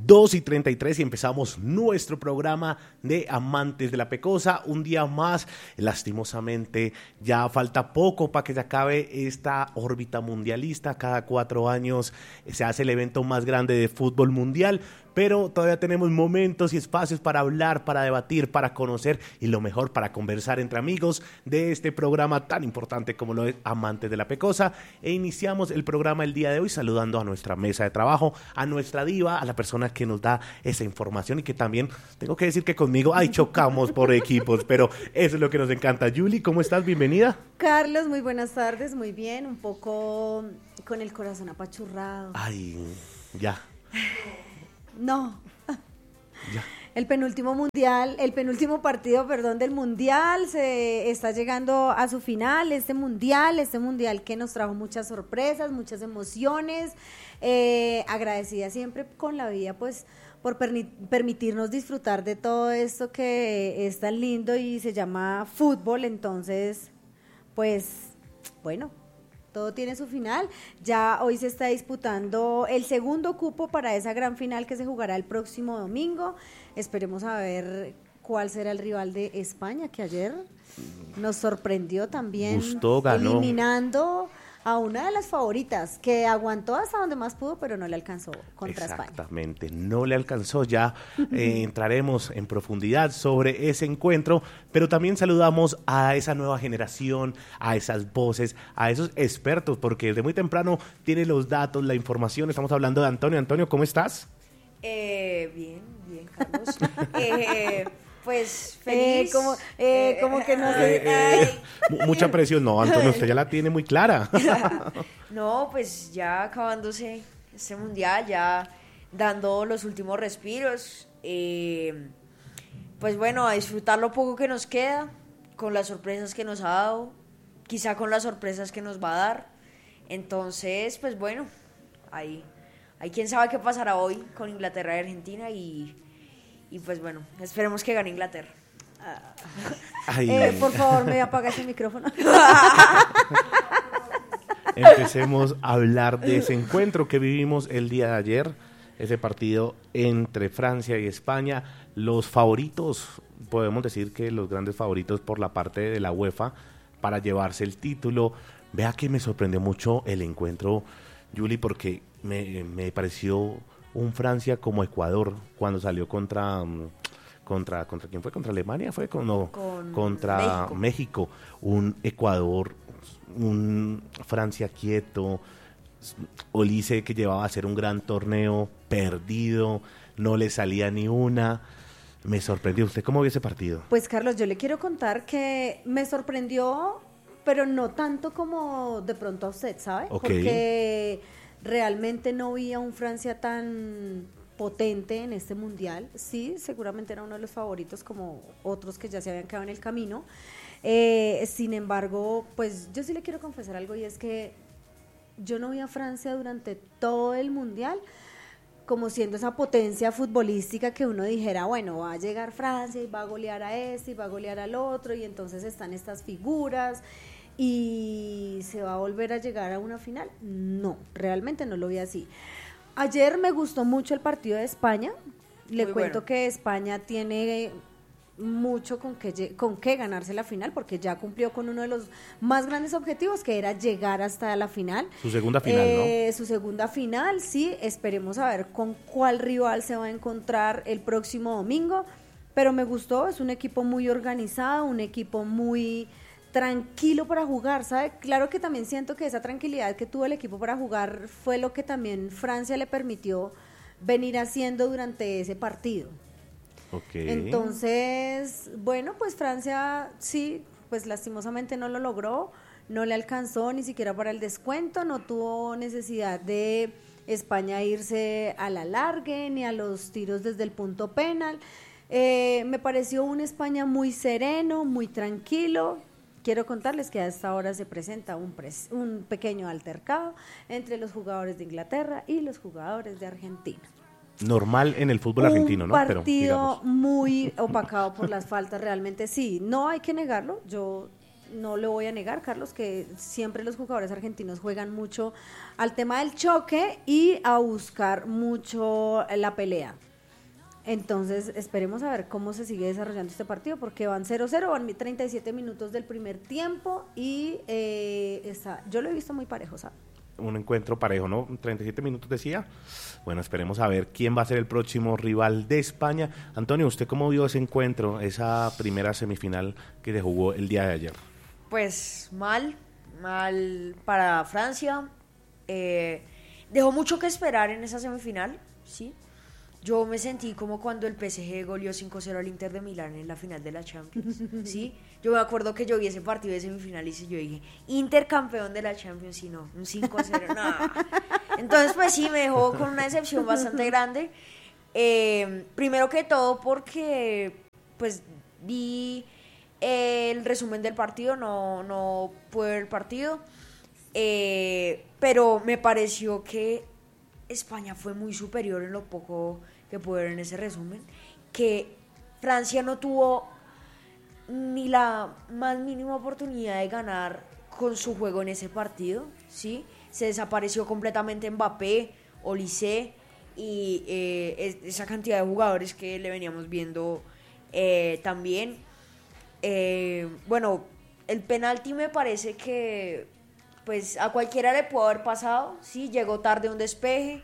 2:33 y empezamos nuestro programa de Amantes de la Pecosa. Un día más, lastimosamente, ya falta poco para que se acabe esta órbita mundialista. Cada 4 años se hace el evento más grande de fútbol mundial, pero todavía tenemos momentos y espacios para hablar, para debatir, para conocer y lo mejor, para conversar entre amigos de este programa tan importante como lo es Amantes de la Pecosa. E iniciamos el programa el día de hoy saludando a nuestra mesa de trabajo, a nuestra diva, a la persona que nos da esa información y que también, tengo que decir que conmigo, chocamos por equipos, pero eso es lo que nos encanta. Yuli, ¿cómo estás? Bienvenida. Carlos, muy buenas tardes, muy bien, un poco con el corazón apachurrado. Ya. No. Ya. El penúltimo partido del mundial se está llegando a su final, este mundial que nos trajo muchas sorpresas, muchas emociones, agradecida siempre con la vida pues por permitirnos disfrutar de todo esto que es tan lindo y se llama fútbol. Entonces pues bueno, todo tiene su final. Ya hoy se está disputando el segundo cupo para esa gran final que se jugará el próximo domingo. Esperemos a ver cuál será el rival de España, que ayer nos sorprendió también, ganó, eliminando a una de las favoritas, que aguantó hasta donde más pudo, pero no le alcanzó contra España. Exactamente, no le alcanzó. Ya entraremos en profundidad sobre ese encuentro, pero también saludamos a esa nueva generación, a esas voces, a esos expertos, porque desde muy temprano tiene los datos, la información. Estamos hablando de Antonio. Antonio, ¿cómo estás? Bien, Carlos. Pues feliz. Como que no sé. Mucha presión. No, Antonio, usted ya la tiene muy clara. No, pues ya acabándose este mundial, ya dando los últimos respiros. Pues bueno, a disfrutar lo poco que nos queda, con las sorpresas que nos ha dado, quizá con las sorpresas que nos va a dar. Entonces, pues bueno, ahí quién sabe qué pasará hoy con Inglaterra y Argentina y pues bueno, esperemos que gane Inglaterra. Por favor, ¿me apaga ese micrófono? Empecemos a hablar de ese encuentro que vivimos el día de ayer, ese partido entre Francia y España. Los favoritos, podemos decir que los grandes favoritos por la parte de la UEFA para llevarse el título. Vea que me sorprendió mucho el encuentro, Yuli, porque me pareció un Francia como Ecuador cuando salió contra ¿quién fue? ¿Contra Alemania? Contra México. Un Ecuador, un Francia quieto, Olise que llevaba a hacer un gran torneo, perdido, no le salía ni una. Me sorprendió. ¿Usted cómo vio ese partido? Pues Carlos, yo le quiero contar que me sorprendió, pero no tanto como de pronto a usted, ¿sabe? Okay. Porque realmente no vi a un Francia tan potente en este mundial. Sí, seguramente era uno de los favoritos como otros que ya se habían quedado en el camino. Sin embargo, pues yo sí le quiero confesar algo, y es que yo no vi a Francia durante todo el mundial como siendo esa potencia futbolística que uno dijera, bueno, va a llegar Francia y va a golear a este y va a golear al otro, y entonces están estas figuras y se va a volver a llegar a una final. No, realmente no lo vi así. Ayer me gustó mucho el partido de España. Le cuento que España tiene mucho con qué ganarse la final, porque ya cumplió con uno de los más grandes objetivos, que era llegar hasta la final. Su segunda final, ¿no? Su segunda final, sí. Esperemos a ver con cuál rival se va a encontrar el próximo domingo, pero me gustó. Es un equipo muy organizado, un equipo muy tranquilo para jugar, ¿sabe? Claro que también siento que esa tranquilidad que tuvo el equipo para jugar fue lo que también Francia le permitió venir haciendo durante ese partido. Okay. Entonces, bueno, pues Francia sí, pues lastimosamente no lo logró, no le alcanzó ni siquiera para el descuento, no tuvo necesidad de España irse a la largue ni a los tiros desde el punto penal. Me pareció un España muy sereno, muy tranquilo. Quiero contarles que a esta hora se presenta un pequeño altercado entre los jugadores de Inglaterra y los jugadores de Argentina. Normal en el fútbol argentino, ¿no? Un partido muy opacado por las faltas, realmente sí. No hay que negarlo, yo no lo voy a negar, Carlos, que siempre los jugadores argentinos juegan mucho al tema del choque y a buscar mucho la pelea. Entonces, esperemos a ver cómo se sigue desarrollando este partido, porque van 0-0, van 37 minutos del primer tiempo y yo lo he visto muy parejo, ¿sabes? Un encuentro parejo, ¿no? 37 minutos decía. Bueno, esperemos a ver quién va a ser el próximo rival de España. Antonio, ¿usted cómo vio ese encuentro, esa primera semifinal que se jugó el día de ayer? Pues mal para Francia. Dejó mucho que esperar en esa semifinal, ¿sí? Yo me sentí como cuando el PSG goleó 5-0 al Inter de Milán en la final de la Champions, ¿sí? Yo me acuerdo que yo vi ese partido de semifinales y yo dije, Inter campeón de la Champions, y no, un 5-0, nada. Entonces, pues sí, me dejó con una decepción bastante grande. Primero que todo porque, pues, vi el resumen del partido, no pude ver el partido, pero me pareció que España fue muy superior en lo poco que pude ver en ese resumen, que Francia no tuvo ni la más mínima oportunidad de ganar con su juego en ese partido, ¿sí? Se desapareció completamente Mbappé, Olise y esa cantidad de jugadores que le veníamos viendo también. Bueno, el penalti me parece que pues a cualquiera le pudo haber pasado, sí, llegó tarde un despeje,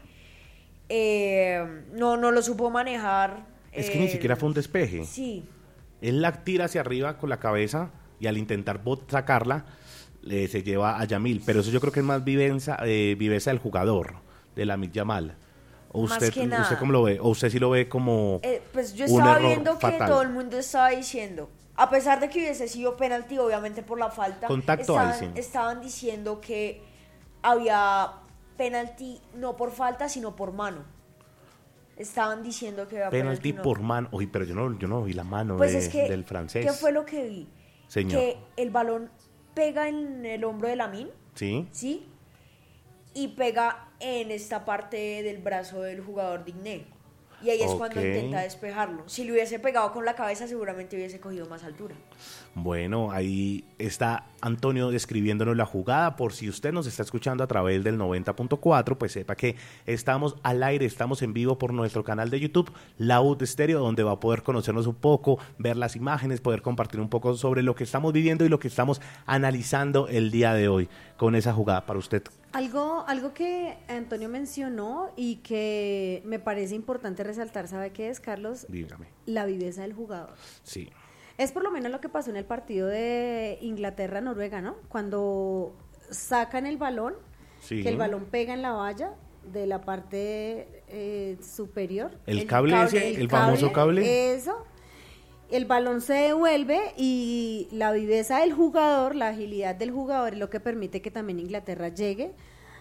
no lo supo manejar. Es que ni siquiera fue un despeje. Sí. Él la tira hacia arriba con la cabeza y al intentar sacarla, se lleva a Yamil. Pero eso yo creo que es más viveza del jugador, de Lamine Yamal. ¿O usted cómo lo ve? ¿O usted sí lo ve como pues yo un estaba error viendo que fatal? todo el mundo estaba diciendo, a pesar de que hubiese sido penalti, obviamente por la falta, Contacto estaban diciendo que había penalti no por falta, sino por mano. Estaban diciendo que había penalti no. por mano. Oye, pero yo no vi la mano Pues es que, del francés. ¿qué fue lo que vi? Señor. Que el balón pega en el hombro de Lamine, ¿Sí? ¿sí? Y pega en esta parte del brazo del jugador Digné. Y ahí es cuando intenta despejarlo. Si le hubiese pegado con la cabeza, seguramente hubiese cogido más altura. Bueno, ahí está Antonio describiéndonos la jugada. Por si usted nos está escuchando a través del 90.4, pues sepa que estamos al aire, estamos en vivo por nuestro canal de YouTube, Laúd Estéreo, donde va a poder conocernos un poco, ver las imágenes, poder compartir un poco sobre lo que estamos viviendo y lo que estamos analizando el día de hoy con esa jugada para usted. Algo que Antonio mencionó y que me parece importante resaltar, ¿sabe qué es, Carlos? Dígame. La viveza del jugador. Sí. Es por lo menos lo que pasó en el partido de Inglaterra-Noruega, ¿no? Cuando sacan el balón, Sí. que el balón pega en la valla de la parte superior. El cable ese, el famoso cable. Eso. El balón se devuelve y la viveza del jugador, la agilidad del jugador es lo que permite que también Inglaterra llegue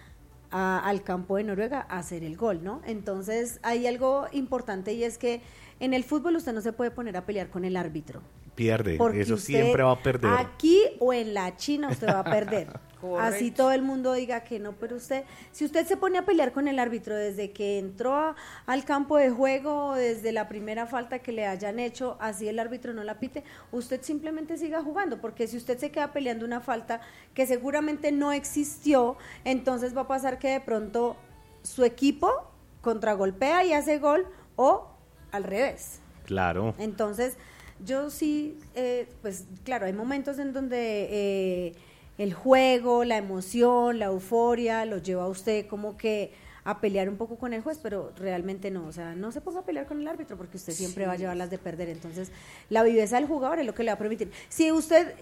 al campo de Noruega a hacer el gol, ¿no? Entonces hay algo importante y es que en el fútbol usted no se puede poner a pelear con el árbitro. Pierde, Porque eso usted, siempre va a perder. Aquí o en la China usted va a perder. Correcto. Así todo el mundo diga que no, pero si usted se pone a pelear con el árbitro desde que entró al campo de juego, desde la primera falta que le hayan hecho, así el árbitro no la pite, usted simplemente siga jugando, porque si usted se queda peleando una falta que seguramente no existió, entonces va a pasar que de pronto su equipo contragolpea y hace gol, o al revés. Claro. Entonces, yo sí, pues claro, hay momentos en donde el juego, la emoción, la euforia lo lleva a usted como que a pelear un poco con el juez, pero realmente no, o sea, no se ponga a pelear con el árbitro porque usted siempre va a llevar las de perder. Entonces, la viveza del jugador es lo que le va a permitir. Si usted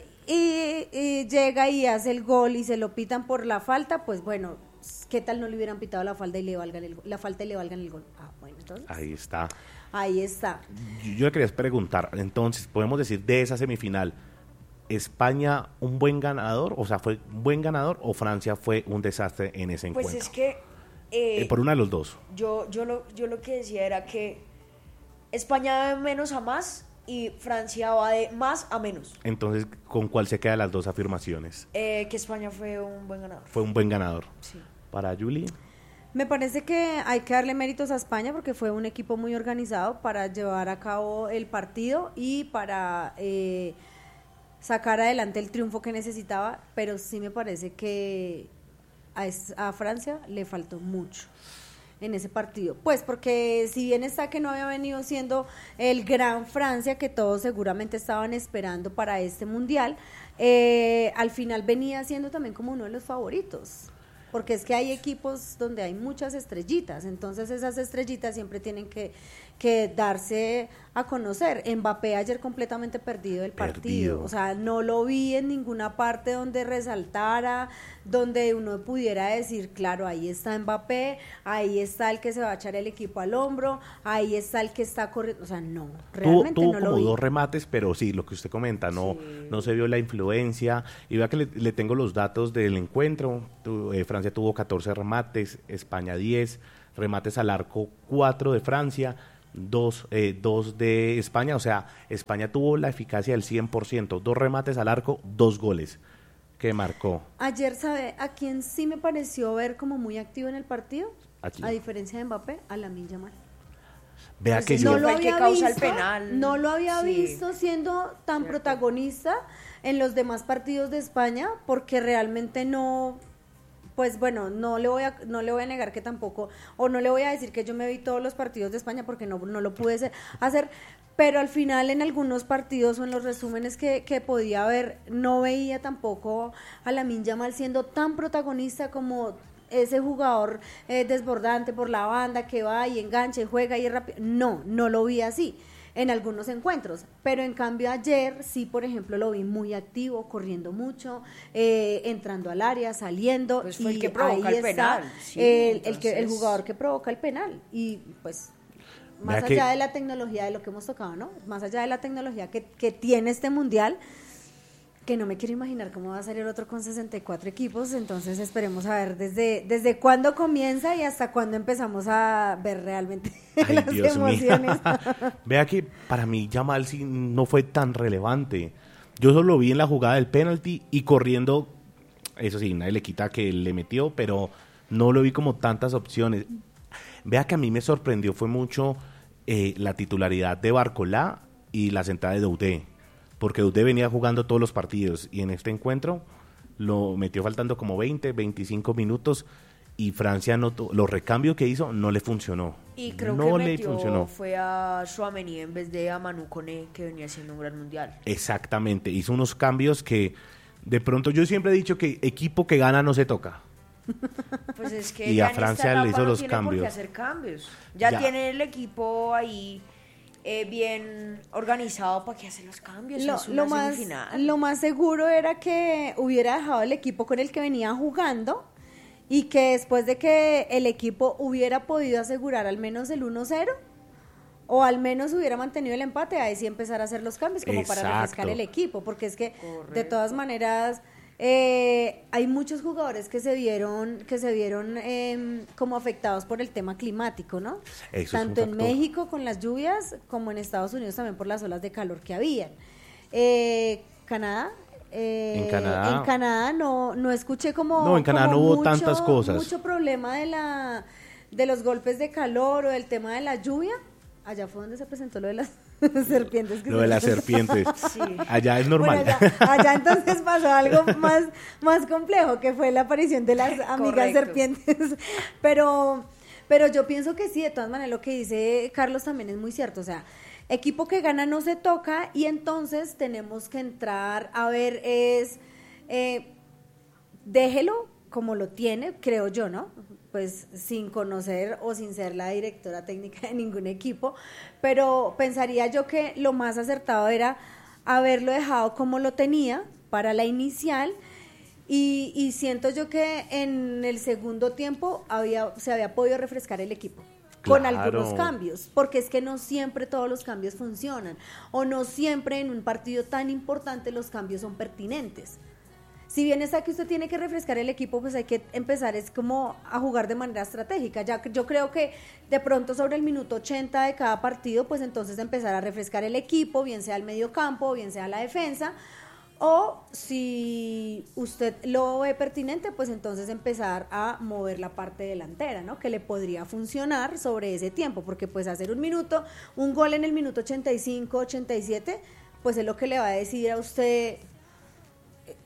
llega y hace el gol y se lo pitan por la falta, pues bueno, ¿qué tal no le hubieran pitado la falta y le valgan el gol? Ah, bueno, entonces. Ahí está. Ahí está. Yo le quería preguntar, entonces, podemos decir de esa semifinal, ¿España un buen ganador? O sea, ¿fue un buen ganador o Francia fue un desastre en ese encuentro? Pues es que por una de los dos. Yo lo que decía era que España va de menos a más y Francia va de más a menos. Entonces, ¿con cuál se quedan las dos afirmaciones? Que España fue un buen ganador. Fue un buen ganador. Sí. Para Julie. Me parece que hay que darle méritos a España porque fue un equipo muy organizado para llevar a cabo el partido y para sacar adelante el triunfo que necesitaba, pero sí me parece que a Francia le faltó mucho en ese partido, pues porque si bien está que no había venido siendo el gran Francia que todos seguramente estaban esperando para este mundial, al final venía siendo también como uno de los favoritos, porque es que hay equipos donde hay muchas estrellitas, entonces esas estrellitas siempre tienen que darse a conocer. Mbappé ayer completamente perdido el partido, o sea, no lo vi en ninguna parte donde resaltara, donde uno pudiera decir, claro, ahí está Mbappé, ahí está el que se va a echar el equipo al hombro, ahí está el que está corriendo, o sea, no, realmente tuvo no lo como vi. 2 remates, pero sí, lo que usted comenta, no se vio la influencia, y vea que le tengo los datos del encuentro. Francia tuvo 14 remates, España 10, remates al arco 4 de Francia, 2 de España, o sea, España tuvo la eficacia del 100%, 2 remates al arco, 2 goles que marcó. Ayer, ¿sabe a quién sí me pareció ver como muy activo en el partido? Aquí. A diferencia de Mbappé, a Lamine Yamal. Vea Pues que ese yo... no fue el que causa el penal. No lo había Sí. visto siendo tan protagonista en los demás partidos de España, porque realmente no, pues bueno, no le voy a negar que tampoco, o no le voy a decir que yo me vi todos los partidos de España porque no lo pude hacer, pero al final en algunos partidos o en los resúmenes que podía ver, no veía tampoco a Lamine Yamal siendo tan protagonista como ese jugador desbordante por la banda que va y engancha y juega y es rápido. No lo vi así en algunos encuentros, pero en cambio ayer sí, por ejemplo, lo vi muy activo, corriendo mucho, entrando al área, saliendo, Pues fue y el que provoca ahí el está penal, sí, el entonces... jugador que provoca el penal, y pues más Vea allá que- de la tecnología de lo que hemos tocado, ¿no? Más allá de la tecnología que tiene este mundial, que no me quiero imaginar cómo va a salir otro con 64 equipos, entonces esperemos a ver desde cuándo comienza y hasta cuándo empezamos a ver realmente Ay, las Dios mío. emociones. Vea que para mí Yamal sí no fue tan relevante. Yo solo lo vi en la jugada del penalti y corriendo, eso sí, nadie le quita que le metió, pero no lo vi como tantas opciones. Vea que a mí me sorprendió fue mucho la titularidad de Barcolá y la sentada de Doudé, porque Doudé venía jugando todos los partidos y en este encuentro lo metió faltando como 20, 25 minutos y Francia los recambios que hizo no le funcionó. Y creo no que le metió, funcionó. fue a Tchouaméni en vez de a Manu Koné, que venía haciendo un gran mundial. Exactamente, hizo unos cambios que de pronto yo siempre he dicho que equipo que gana no se toca. Pues es que Y ya a en Francia esta le etapa hizo no los tiene por cambios. qué hacer cambios. Ya Ya. tiene el equipo ahí bien organizado para que hacer los cambios. Es una semifinal. Lo más seguro era que hubiera dejado el equipo con el que venía jugando y que después de que el equipo hubiera podido asegurar al menos el 1-0 o al menos hubiera mantenido el empate, ahí sí empezar a hacer los cambios como para Exacto. refrescar el equipo, porque es que de Correcto. todas maneras hay muchos jugadores que se vieron como afectados por el tema climático, ¿no? Eso es Tanto un en factor. México con las lluvias como en Estados Unidos también por las olas de calor que habían. Canadá. En Canadá. En Canadá no escuché como. No, en Canadá como no hubo tantas cosas. Mucho problema de los golpes de calor o del tema de la lluvia. Allá fue donde se presentó lo de las serpientes. Lo de las serpientes. Sí. Allá es normal. Bueno, allá entonces pasó algo más complejo, que fue la aparición de las amigas Correcto. serpientes. Pero yo pienso que sí, de todas maneras, lo que dice Carlos también es muy cierto. O sea, equipo que gana no se toca y entonces tenemos que entrar a ver déjelo como lo tiene, creo yo, ¿no? Pues sin conocer o sin ser la directora técnica de ningún equipo, pero pensaría yo que lo más acertado era haberlo dejado como lo tenía para la inicial y siento yo que en el segundo tiempo se había podido refrescar el equipo. Con Claro. algunos cambios, porque es que no siempre todos los cambios funcionan, o no siempre en un partido tan importante los cambios son pertinentes. Si bien está que usted tiene que refrescar el equipo, pues hay que empezar es como a jugar de manera estratégica. Ya que yo creo que de pronto sobre el minuto 80 de cada partido, pues entonces empezar a refrescar el equipo, bien sea el medio campo, bien sea la defensa, o si usted lo ve pertinente, pues entonces empezar a mover la parte delantera, ¿no? Que le podría funcionar sobre ese tiempo, porque pues hacer un gol en el minuto 85, 87, pues es lo que le va a decir a usted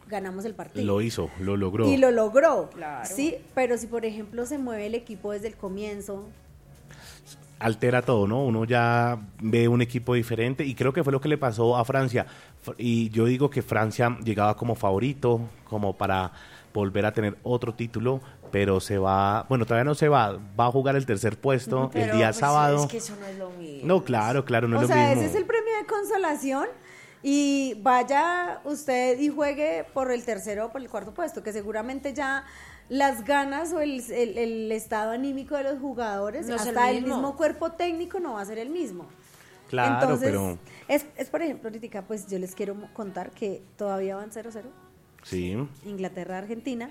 ganamos el partido. Lo logró. Y lo logró, Claro. sí, pero si por ejemplo se mueve el equipo desde el comienzo, Altera todo, ¿no? Uno ya ve un equipo diferente y creo que fue lo que le pasó a Francia. Y yo digo que Francia llegaba como favorito, como para volver a tener otro título, pero se va, bueno, todavía no se va a jugar el tercer puesto el Pero, día pues, sábado. Es que eso no es lo mismo. No, claro, no o es lo sea, mismo. ese es el premio de consolación y vaya usted y juegue por el tercero o por el cuarto puesto, que seguramente ya las ganas o el estado anímico de los jugadores, No es el hasta el mismo. mismo cuerpo técnico no va a ser el mismo. Claro, Entonces, pero es por ejemplo, ahorita pues yo les quiero contar que todavía van 0-0, sí. Inglaterra-Argentina.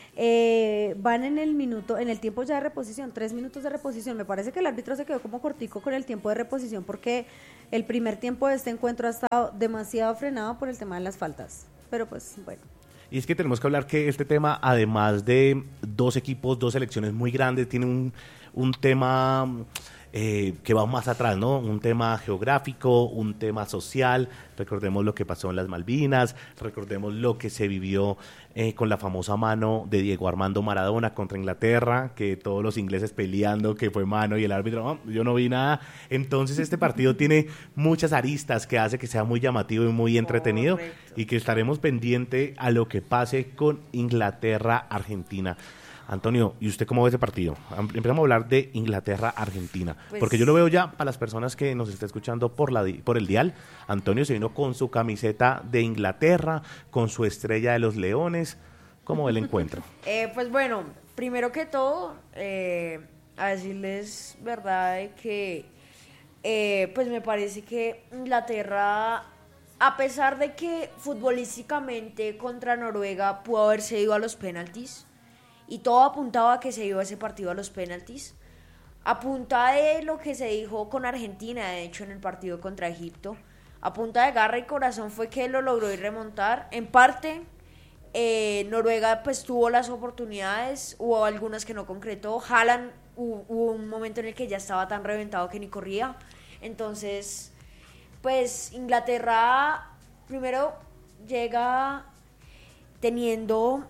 Van en el tiempo ya de reposición, 3 minutos de reposición. Me parece que el árbitro se quedó como cortico con el tiempo de reposición porque el primer tiempo de este encuentro ha estado demasiado frenado por el tema de las faltas. Pero pues bueno. Y es que tenemos que hablar que este tema, además de dos equipos, dos selecciones muy grandes, tiene un tema que va más atrás, ¿no? Un tema geográfico, un tema social. Recordemos lo que pasó en las Malvinas, recordemos lo que se vivió con la famosa mano de Diego Armando Maradona contra Inglaterra, que todos los ingleses peleando, que fue mano y el árbitro, "Oh, yo no vi nada". Entonces este partido tiene muchas aristas que hace que sea muy llamativo y muy entretenido. Correcto. Y que estaremos pendiente a lo que pase con Inglaterra-Argentina. Antonio, ¿y usted cómo ve ese partido? Empezamos a hablar de Inglaterra-Argentina, Pues, porque yo lo veo ya para las personas que nos está escuchando por el dial. Antonio se vino con su camiseta de Inglaterra, con su estrella de los Leones. ¿Cómo ve el encuentro? Pues bueno, primero que todo, a decirles verdad de que pues me parece que Inglaterra, a pesar de que futbolísticamente contra Noruega pudo haberse ido a los penaltis, y todo apuntaba a que se iba ese partido a los penaltis, a punta de lo que se dijo con Argentina, de hecho en el partido contra Egipto, a punta de garra y corazón fue que lo logró y remontar. En parte, Noruega pues tuvo las oportunidades, hubo algunas que no concretó. Haaland hubo un momento en el que ya estaba tan reventado que ni corría. Entonces, pues Inglaterra primero llega teniendo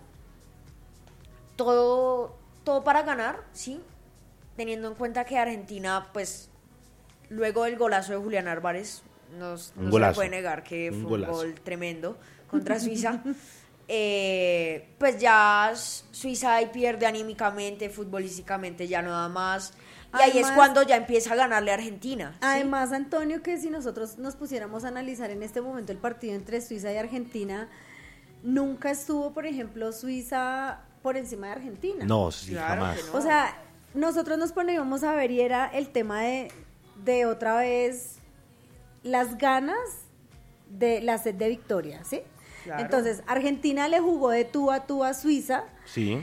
todo para ganar, ¿sí? Teniendo en cuenta que Argentina, pues, luego del golazo de Julián Álvarez, no se le puede negar que fue un gol tremendo contra Suiza. Pues ya Suiza ahí pierde anímicamente, futbolísticamente ya no da más. Y ahí es cuando ya empieza a ganarle a Argentina, ¿sí? Además, Antonio, que si nosotros nos pusiéramos a analizar en este momento el partido entre Suiza y Argentina, nunca estuvo, por ejemplo, Suiza por encima de Argentina. No, sí, Claro jamás. que no. O sea, nosotros nos poníamos a ver y era el tema de otra vez las ganas de la sed de victoria, ¿sí? Claro. Entonces, Argentina le jugó de tú a Suiza. Sí.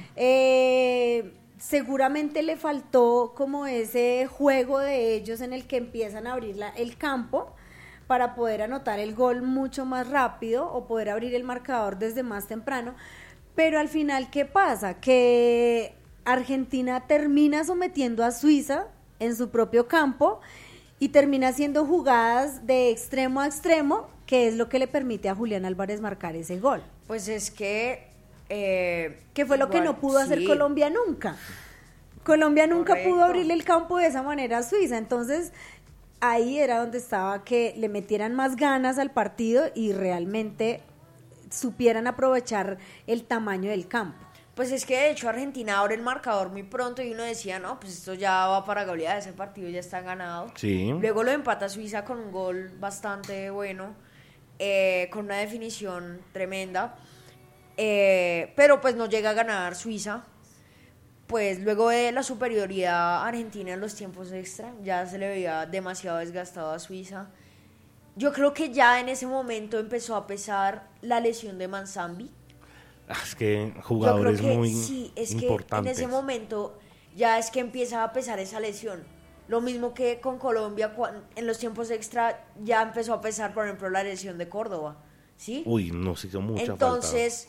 Seguramente le faltó como ese juego de ellos en el que empiezan a abrir el campo para poder anotar el gol mucho más rápido o poder abrir el marcador desde más temprano. Pero al final, ¿qué pasa? Que Argentina termina sometiendo a Suiza en su propio campo y termina haciendo jugadas de extremo a extremo, que es lo que le permite a Julián Álvarez marcar ese gol. Pues es que... Que fue lo que no pudo hacer sí. Colombia nunca. Colombia nunca Correcto. pudo abrirle el campo de esa manera a Suiza. Entonces, ahí era donde estaba que le metieran más ganas al partido y realmente supieran aprovechar el tamaño del campo. Pues es que de hecho Argentina abre el marcador muy pronto y uno decía, no, pues esto ya va para goleada, ese partido ya está ganado. Sí. Luego lo empata Suiza con un gol bastante bueno, con una definición tremenda, pero pues no llega a ganar Suiza. Pues luego de la superioridad argentina en los tiempos extra, ya se le veía demasiado desgastado a Suiza. Yo creo que ya en ese momento empezó a pesar la lesión de Manzambi. Es que Yo jugadores creo que muy sí, es importantes. que en ese momento ya es que empieza a pesar esa lesión. Lo mismo que con Colombia, en los tiempos extra ya empezó a pesar, por ejemplo, la lesión de Córdoba, ¿sí? Uy, nos hizo mucha Entonces,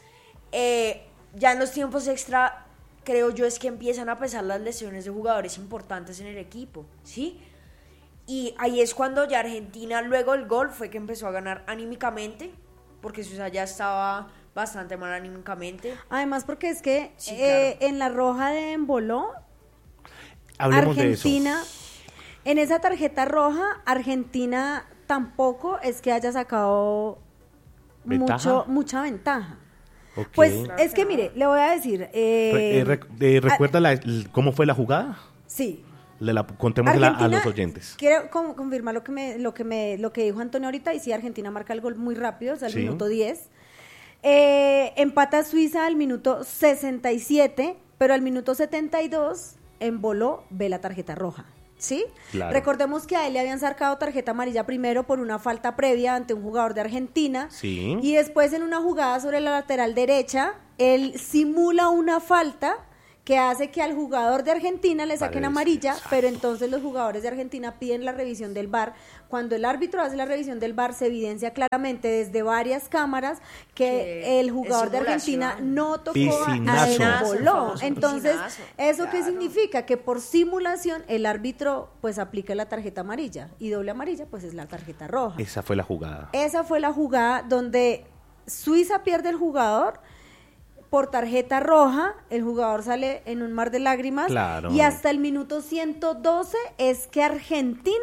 ya en los tiempos extra, creo yo es que empiezan a pesar las lesiones de jugadores importantes en el equipo, ¿sí? Y ahí es cuando ya Argentina, luego del gol, fue que empezó a ganar anímicamente, porque Suiza ya estaba bastante mal anímicamente. Además porque es que Sí, claro. en la roja de Embolo, Hablemos Argentina, de eso. en esa tarjeta roja, Argentina tampoco es que haya sacado ¿Ventaja? mucha ventaja. Ok. Pues Claro es que que no. mire, le voy a decir, ¿Recuerda cómo fue la jugada? sí. Contémosla a Argentina, los oyentes. Quiero confirmar lo que dijo Antonio ahorita, y sí, Argentina marca el gol muy rápido, o sea, al Sí. minuto 10. Empata Suiza al minuto 67, pero al minuto 72 Embolo ve la tarjeta roja. ¿Sí? Claro. Recordemos que a él le habían sacado tarjeta amarilla primero por una falta previa ante un jugador de Argentina. Sí. Y después, en una jugada sobre la lateral derecha, él simula una falta que hace que al jugador de Argentina le saquen Parece, amarilla, exacto. pero entonces los jugadores de Argentina piden la revisión del VAR. Cuando el árbitro hace la revisión del VAR, se evidencia claramente desde varias cámaras que el jugador es de Argentina simulación. no tocó a Piscinazo. Embolo. El famoso Entonces, piscinazo. ¿eso qué Claro. significa? Que por simulación el árbitro pues aplica la tarjeta amarilla, y doble amarilla pues es la tarjeta roja. Esa fue la jugada. Esa fue la jugada donde Suiza pierde el jugador por tarjeta roja, el jugador sale en un mar de lágrimas, Claro. y hasta el minuto 112 es que Argentina